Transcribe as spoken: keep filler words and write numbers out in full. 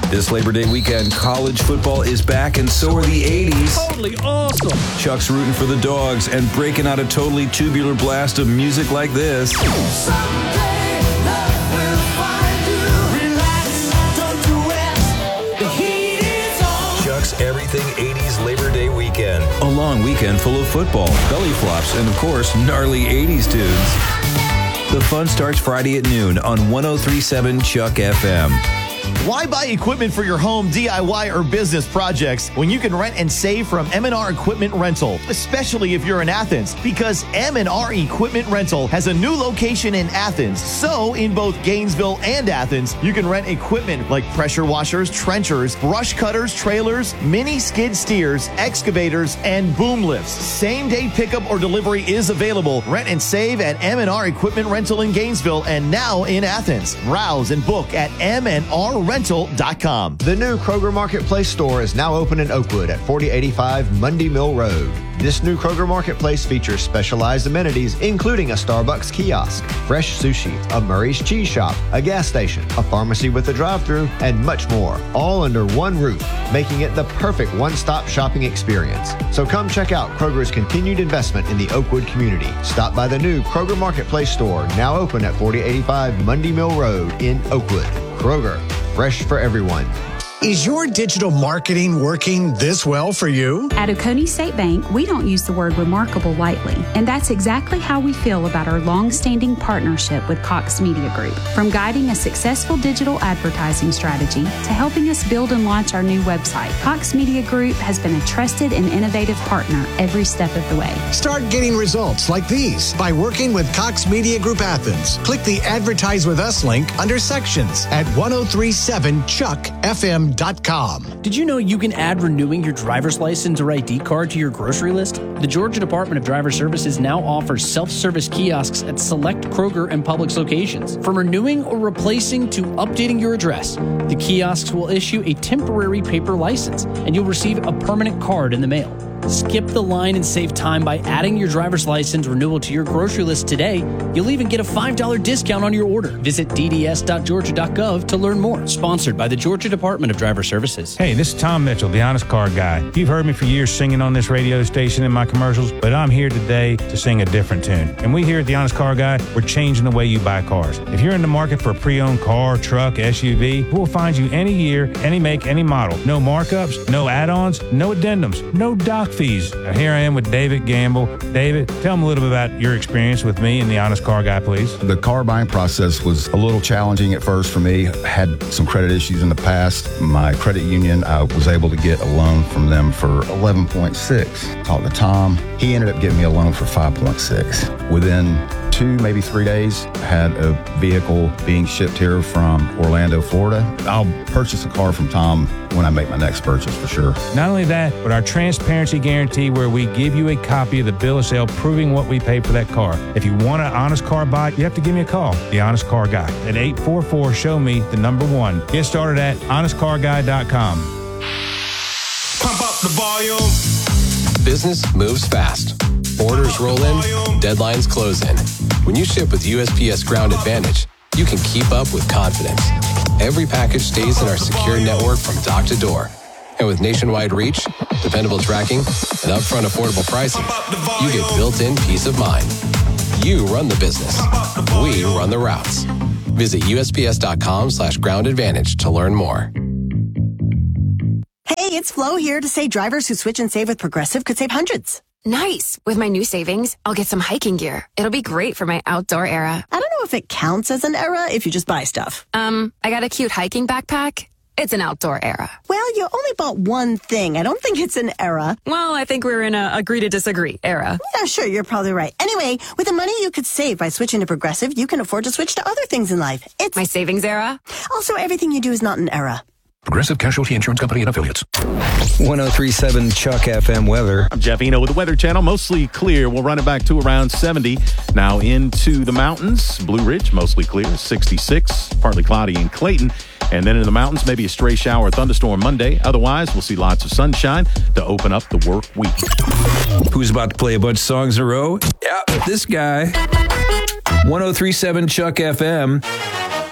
This Labor Day weekend, college football is back, and so are the eighties. Totally awesome. Chuck's rooting for the Dogs and breaking out a totally tubular blast of music like this. Someday love will find you. Relax, don't do it. The heat is on. Chuck's Everything eighties Labor Day weekend. A long weekend full of football, belly flops, and of course, gnarly eighties tunes. The fun starts Friday at noon on one oh three point seven Chuck F M. Why buy equipment for your home, D I Y, or business projects when you can rent and save from M and R Equipment Rental, especially if you're in Athens? Because M and R Equipment Rental has a new location in Athens. So, in both Gainesville and Athens, you can rent equipment like pressure washers, trenchers, brush cutters, trailers, mini skid steers, excavators, and boom lifts. Same-day pickup or delivery is available. Rent and save at M and R Equipment Rental in Gainesville and now in Athens. Browse and book at M and R rental dot com. The new Kroger Marketplace store is now open in Oakwood at forty eighty-five Mundy Mill Road. This new Kroger Marketplace features specialized amenities, including a Starbucks kiosk, fresh sushi, a Murray's Cheese Shop, a gas station, a pharmacy with a drive-thru, and much more, all under one roof, making it the perfect one-stop shopping experience. So come check out Kroger's continued investment in the Oakwood community. Stop by the new Kroger Marketplace store, now open at forty eighty-five Mundy Mill Road in Oakwood. Kroger, fresh for everyone. Is your digital marketing working this well for you? At Oconee State Bank, we don't use the word remarkable lightly, and that's exactly how we feel about our long-standing partnership with Cox Media Group. From guiding a successful digital advertising strategy to helping us build and launch our new website, Cox Media Group has been a trusted and innovative partner every step of the way. Start getting results like these by working with Cox Media Group Athens. Click the Advertise With Us link under Sections at ten thirty-seven chuck f m dot com. Did you know you can add renewing your driver's license or I D card to your grocery list? The Georgia Department of Driver Services now offers self-service kiosks at select Kroger and Publix locations. From renewing or replacing to updating your address, the kiosks will issue a temporary paper license, and you'll receive a permanent card in the mail. Skip the line and save time by adding your driver's license renewal to your grocery list today. You'll even get a five dollars discount on your order. Visit d d s dot georgia dot gov to learn more. Sponsored by the Georgia Department of Driver Services. Hey, this is Tom Mitchell, the Honest Car Guy. You've heard me for years singing on this radio station in my commercials, but I'm here today to sing a different tune. And we here at the Honest Car Guy, we're changing the way you buy cars. If you're in the market for a pre-owned car, truck, S U V, we'll find you any year, any make, any model. No markups, no add-ons, no addendums, no doc fees. Now, here I am with David Gamble. David, tell them a little bit about your experience with me and the Honest Car Guy, please. The car buying process was a little challenging at first for me. I had some credit issues in the past. My credit union, I was able to get a loan from them for eleven point six. Talked to Tom. He ended up getting me a loan for five point six. Within two, maybe three days, I had a vehicle being shipped here from Orlando, Florida. I'll purchase a car from Tom when I make my next purchase for sure. Not only that, but our transparency guarantee where we give you a copy of the bill of sale proving what we paid for that car. If you want an honest car buy, you have to give me a call, the Honest Car Guy, at eight four four, show me the number one. Get started at honest car guy dot com. Pump up the volume. Business moves fast. Orders roll in, deadlines close in. When you ship with U S P S Ground Advantage, you can keep up with confidence. Every package stays in our secure network from dock to door. And with nationwide reach, dependable tracking, and upfront affordable pricing, you get built-in peace of mind. You run the business. We run the routes. Visit U S P S dot com slash ground advantage to learn more. Hey, it's Flo here to say drivers who switch and save with Progressive could save hundreds. Nice. With my new savings, I'll get some hiking gear. It'll be great for my outdoor era. I don't know if it counts as an era if you just buy stuff. Um, I got a cute hiking backpack. It's an outdoor era. Well, you only bought one thing. I don't think it's an era. Well, I think we're in a agree to disagree era. Yeah, sure, you're probably right. Anyway, with the money you could save by switching to Progressive, you can afford to switch to other things in life. It's my savings era. Also, everything you do is not an era. Progressive Casualty Insurance Company and Affiliates. one oh three point seven Chuck F M weather. I'm Jeff Eno with the Weather Channel. Mostly clear. We'll run it back to around seventy. Now into the mountains. Blue Ridge, mostly clear, sixty-six. Partly cloudy in Clayton. And then in the mountains, maybe a stray shower or thunderstorm Monday. Otherwise, we'll see lots of sunshine to open up the work week. Who's about to play a bunch of songs in a row? Yeah, this guy. one oh three point seven Chuck F M.